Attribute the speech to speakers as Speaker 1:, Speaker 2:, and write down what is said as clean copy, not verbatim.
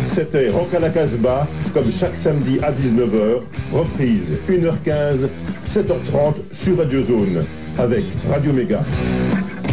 Speaker 1: C'était Rock à la Casbah, comme chaque samedi à 19h, reprise 1h15, 7h30 sur Radio Zone, avec Radio Méga.